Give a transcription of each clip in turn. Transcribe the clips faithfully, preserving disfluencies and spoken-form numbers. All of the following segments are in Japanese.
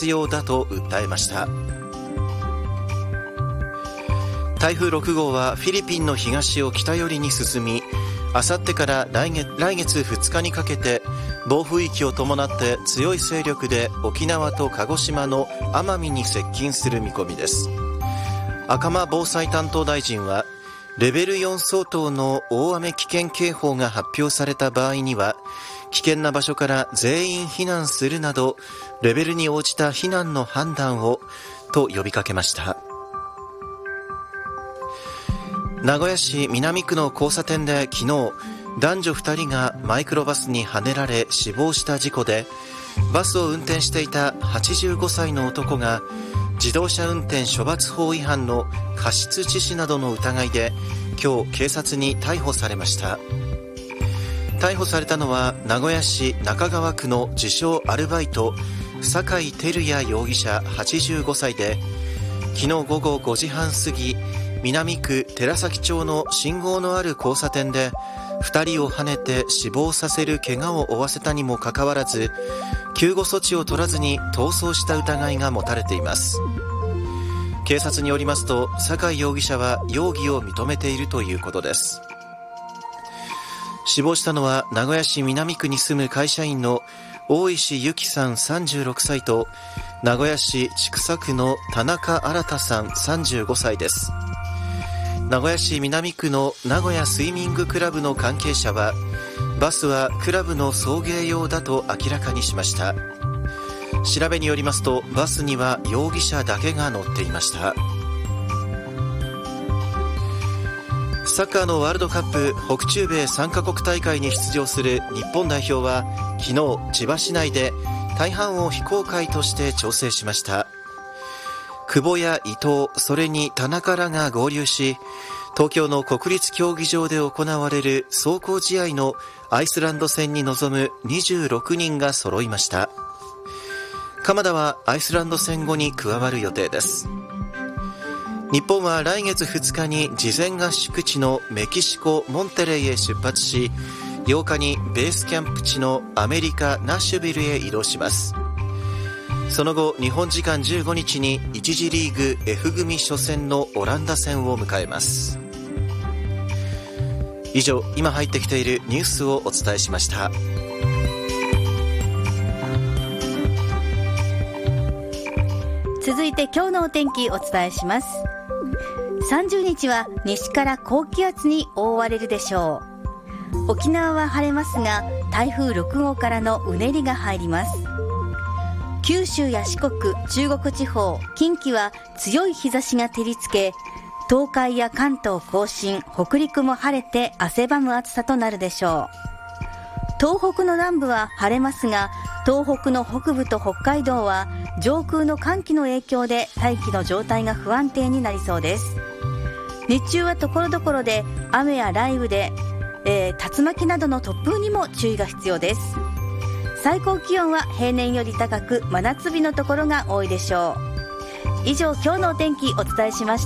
必要だと訴えました。台風ろく号はフィリピンの東を北寄りに進み、あさってから来月、来月ふつかにかけて暴風域を伴って強い勢力で沖縄と鹿児島の奄美に接近する見込みです。赤間防災担当大臣は、レベルよん相当の大雨危険警報が発表された場合には、危険な場所から全員避難するなどレベルに応じた避難の判断をと呼びかけました。名古屋市南区の交差点で昨日、男女ふたりがマイクロバスにはねられ死亡した事故で、バスを運転していたはちじゅうごさいの男が自動車運転処罰法違反の過失致死などの疑いで今日警察に逮捕されました。逮捕されたのは名古屋市中川区の自称アルバイト酒井照也容疑者はちじゅうごさいで、昨日午後ごじはん過ぎ、南区寺崎町の信号のある交差点でふたりをはねて死亡させる怪我を負わせたにもかかわらず、救護措置を取らずに逃走した疑いが持たれています。警察によりますと、酒井容疑者は容疑を認めているということです。死亡したのは名古屋市南区に住む会社員の大石由紀さんさんじゅうろくさいと、名古屋市千種区の田中新さんさんじゅうごさいです。名古屋市南区の名古屋スイミングクラブの関係者は、バスはクラブの送迎用だと明らかにしました。調べによりますと、バスには容疑者だけが乗っていました。サッカーのワールドカップ北中米さんカ国大会に出場する日本代表は昨日、千葉市内で大半を非公開として調整しました。久保や伊藤、それに田中らが合流し、東京の国立競技場で行われる壮行試合のアイスランド戦に臨むにじゅうろくにんが揃いました。鎌田はアイスランド戦後に加わる予定です。日本は来月ふつかに事前合宿地のメキシコ・モンテレイへ出発し、ようかにベースキャンプ地のアメリカ・ナッシュビルへ移動します。その後、日本時間じゅうごにちにいち次リーグ F 組初戦のオランダ戦を迎えます。以上、今入ってきているニュースをお伝えしました。 続いて今日のお天気お伝えします。さんじゅうにちは西から高気圧に覆われるでしょう。沖縄は晴れますが、台風ろく号からのうねりが入ります。九州や四国、中国地方、近畿は強い日差しが照りつけ、東海や関東甲信、北陸も晴れて汗ばむ暑さとなるでしょう。東北の南部は晴れますが、東北の北部と北海道は上空の寒気の影響で大気の状態が不安定になりそうです。日中はところどころで雨や雷雨で、えー、竜巻などの突風にも注意が必要です。最高気温は平年より高く、真夏日のところが多いでしょう。以上、今日のお天気お伝えしました。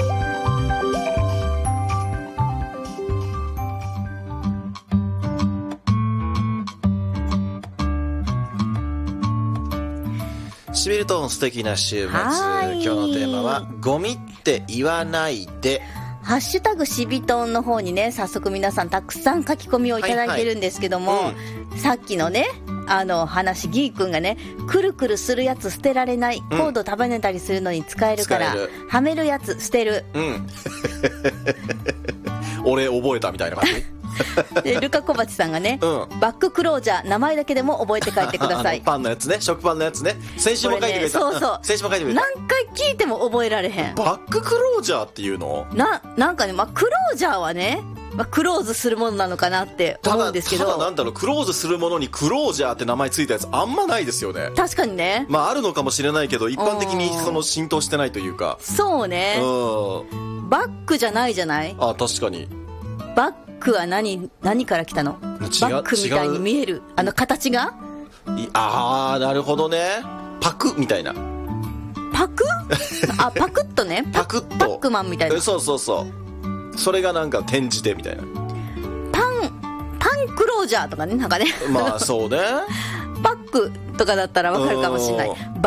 シビルトン素敵な週末。今日のテーマはゴミって言わないで。 ハッシュタグシビトンの方にね、早速皆さんたくさん書き込みをいただいてるんですけども、はいはい、うん、さっきのね、あの話、ギー君がね、くるくるするやつ捨てられない、コード束ねたりするのに使えるから、はめるやつ捨てる、うん、 俺覚えたみたいな感じでルカ小鉢さんがね、うん、バッククロージャー、名前だけでも覚えて帰ってくださいパンのやつね、食パンのやつね。先週も書いてくれた、ね、 そうそう、 先週も書いてくれた。 何回聞いても覚えられへん。 バッククロージャーっていうのな、なんかね、まあ、クロージャーはね、まあ、クローズするものなのかなって思うんですけど、 ただ、ただなんだろう、クローズするものにクロージャーって名前ついたやつあんまないですよね。 確かにね。 まああるのかもしれないけど、一般的にその浸透してないというか。 そうね、うん、バックじゃないじゃない。 あ、確かに。 バックは何、何から来たの？バックみたいに見えるあの形が、 ああ、なるほどね。パクみたいな。 パクあ、パクッとね。 パクッとパックマンみたいな。 そうそうそう、それがなんか転じてみたいな。 パンパンクロージャーとかね、なんかねまあそうねパックとかだったらわかるかもしれない。バ